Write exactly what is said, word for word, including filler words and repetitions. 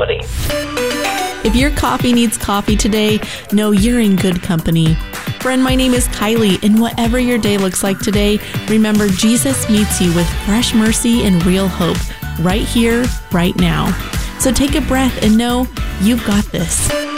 somebody. If your coffee needs coffee today, know you're in good company. Friend, my name is Kylie, and whatever your day looks like today, remember Jesus meets you with fresh mercy and real hope right here, right now. So take a breath and know you've got this.